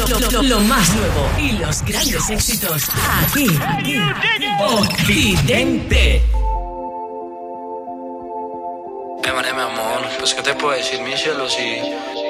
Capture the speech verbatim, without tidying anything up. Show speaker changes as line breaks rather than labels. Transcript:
Lo, lo, lo más nuevo y los grandes éxitos aquí, aquí, Occidente.
Eh, mané, mi amor, pues qué te puedo decir, mi cielo, si